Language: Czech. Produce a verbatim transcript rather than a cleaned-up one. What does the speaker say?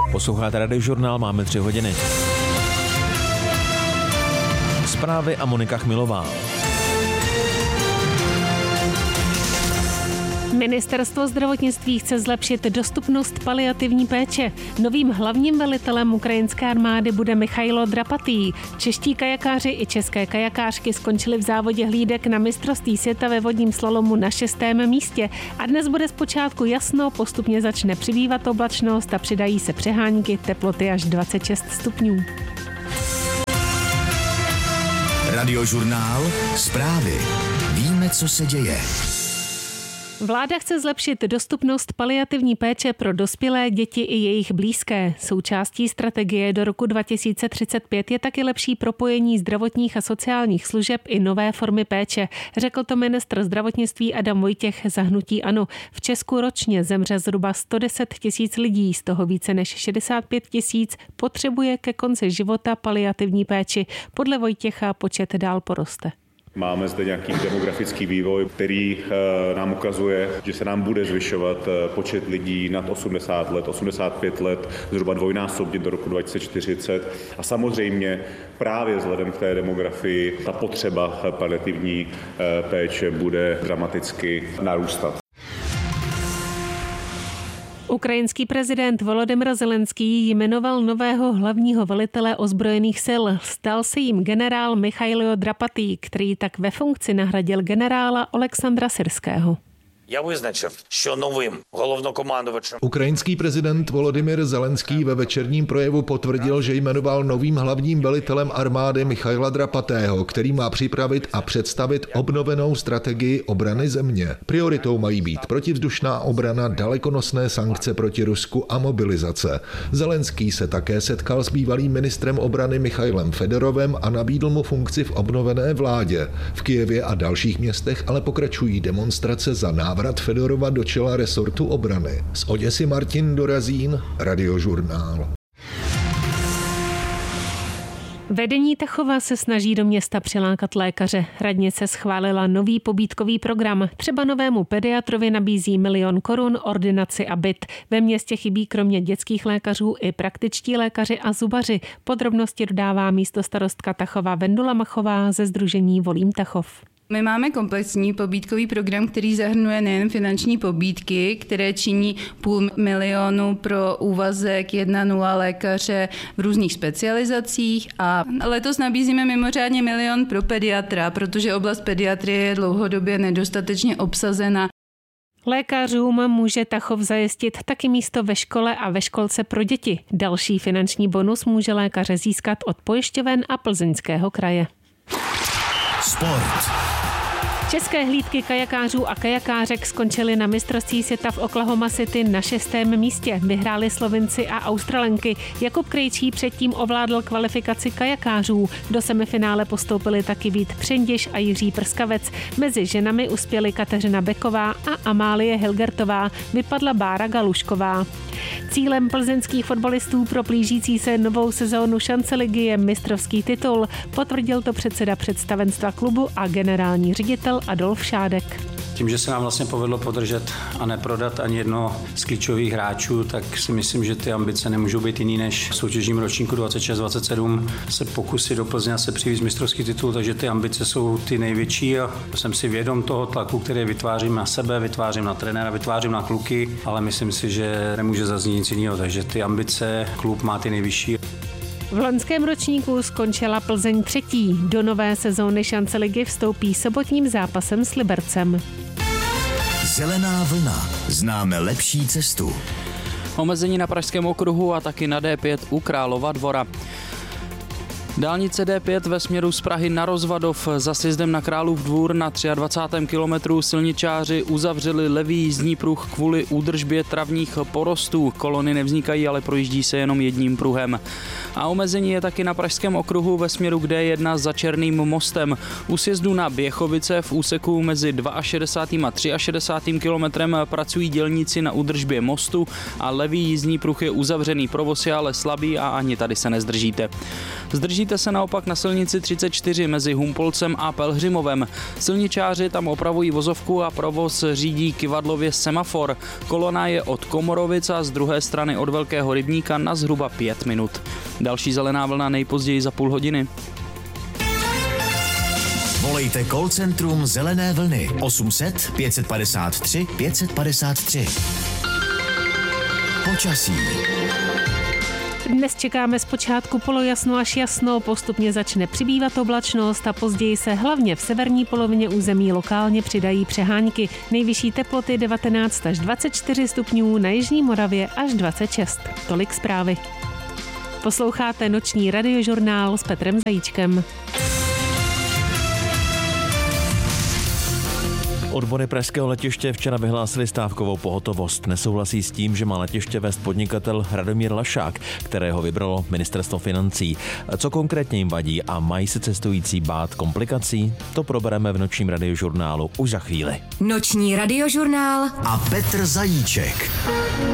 Posloucháte Radiožurnál, máme tři hodiny. Zprávy a Monika Chmilová. Ministerstvo zdravotnictví chce zlepšit dostupnost paliativní péče. Novým hlavním velitelem ukrajinské armády bude Michailo Drapatý. Čeští kajakáři i české kajakářky skončili v závodě hlídek na mistrovství světa ve vodním slalomu na šestém místě. A dnes bude zpočátku jasno, postupně začne přibývat oblačnost a přidají se přehánky, teploty až dvacet šest stupňů. Radiožurnál, zprávy. Víme, co se děje. Vláda chce zlepšit dostupnost paliativní péče pro dospělé, děti i jejich blízké. Součástí strategie do roku dva tisíce třicet pět je taky lepší propojení zdravotních a sociálních služeb i nové formy péče, řekl to ministr zdravotnictví Adam Vojtěch za hnutí ANO. V Česku ročně zemře zhruba sto deset tisíc lidí, z toho více než šedesát pět tisíc potřebuje ke konci života paliativní péči. Podle Vojtěcha počet dál poroste. Máme zde nějaký demografický vývoj, který nám ukazuje, že se nám bude zvyšovat počet lidí nad osmdesát let, osmdesát pět let, zhruba dvojnásobně do roku dva tisíce čtyřicet. A samozřejmě právě vzhledem k té demografii ta potřeba paliativní péče bude dramaticky narůstat. Ukrajinský prezident Volodymyr Zelenský jmenoval nového hlavního velitele ozbrojených sil. Stal se jím generál Michailo Drapatý, který tak ve funkci nahradil generála Oleksandra Syrského. Я визначив, що новим головнокомандувачем. Ukrajinský prezident Volodymyr Zelenský ve večerním projevu potvrdil, že jmenoval novým hlavním velitelem armády Michaila Drapatého, který má připravit a představit obnovenou strategii obrany země. Prioritou mají být protivzdušná obrana, dalekonosné sankce proti Rusku a mobilizace. Zelenský se také setkal s bývalým ministrem obrany Michailem Fedorovem a nabídl mu funkci v obnovené vládě. V Kyjevě a dalších městech ale pokračují demonstrace za návrat Návrat Fedorova do čela resortu obrany. Z Oděsy Martin Dorazín, Radiožurnál. Vedení Tachova se snaží do města přilákat lékaře. Radnice schválila nový pobídkový program. Třeba novému pediatrovi nabízí milion korun, ordinaci a byt. Ve městě chybí kromě dětských lékařů i praktičtí lékaři a zubaři. Podrobnosti dodává místostarostka Tachova Vendula Machová ze sdružení Volím Tachov. My máme komplexní pobídkový program, který zahrnuje nejen finanční pobídky, které činí půl milionu pro úvazek jedna nula lékaře v různých specializacích a letos nabízíme mimořádně milion pro pediatra, protože oblast pediatrie je dlouhodobě nedostatečně obsazena. Lékařům může Tachov zajistit taky místo ve škole a ve školce pro děti. Další finanční bonus může lékaře získat od pojišťoven a Plzeňského kraje. Sport. České hlídky kajakářů a kajakářek skončily na mistrovství světa v Oklahoma City na šestém místě. Vyhráli Slovinci a Australanky. Jakub Krejčí předtím ovládl kvalifikaci kajakářů. Do semifinále postoupili taky Vít Přendiš a Jiří Prskavec. Mezi ženami uspěly Kateřina Beková a Amálie Hilgertová. Vypadla Bára Galušková. Cílem plzeňských fotbalistů pro blížící se novou sezónu šance ligy je mistrovský titul. Potvrdil to předseda představenstva klubu a generální ředitel Adolf Šádek. Tím, že se nám vlastně povedlo podržet a neprodat ani jedno z klíčových hráčů, tak si myslím, že ty ambice nemůžou být jiný než v soutěžním ročníku dvacet šest dvacet sedm se pokusit do Plzně se přivést mistrovský titul, takže ty ambice jsou ty největší a jsem si vědom toho tlaku, který vytvářím na sebe, vytvářím na trenéra, vytvářím na kluky, ale myslím si, že nemůže zaznít nic jiného, takže ty ambice klub má ty nejvyšší. V loňském ročníku skončila Plzeň třetí. Do nové sezóny šance ligy vstoupí sobotním zápasem s Libercem. Zelená vlna. Známe lepší cestu. Omezení na Pražském okruhu a taky na D pět u Králova Dvora. Dálnice D pět ve směru z Prahy na Rozvadov za sjezdem na Králův Dvůr na dvacátém třetím kilometru silničáři uzavřeli levý jízdní pruh kvůli údržbě travních porostů. Kolony nevznikají, ale projíždí se jenom jedním pruhem. A omezení je taky na Pražském okruhu ve směru k D jedna za Černým mostem. U sjezdu na Běchovice v úseku mezi šedesátým druhým a šedesátým třetím kilometrem pracují dělníci na údržbě mostu a levý jízdní pruh je uzavřený. Provoz je ale slabý a ani tady se nezdržíte. Zdrží Zdržíte se naopak na silnici třicet čtyři mezi Humpolcem a Pelhřimovem. Silničáři tam opravují vozovku a provoz řídí kyvadlově semafor. Kolona je od Komorovic a z druhé strany od Velkého rybníka na zhruba pět minut. Další zelená vlna nejpozději za půl hodiny. Volejte call centrum Zelené vlny osm set pět padesát tři pět padesát tři. Počasí. Dnes čekáme zpočátku polojasno až jasno, postupně začne přibývat oblačnost a později se hlavně v severní polovině území lokálně přidají přehánky. Nejvyšší teploty devatenáct až dvacet čtyři stupňů, na jižní Moravě až dvacet šest. Tolik zprávy. Posloucháte noční radiožurnál s Petrem Zajíčkem. Odbory pražského letiště včera vyhlásili stávkovou pohotovost. Nesouhlasí s tím, že má letiště vést podnikatel Radomír Lašák, kterého vybralo ministerstvo financí. Co konkrétně jim vadí a mají se cestující bát komplikací? To probereme v nočním radiožurnálu už za chvíli. Noční radiožurnál a Petr Zajíček.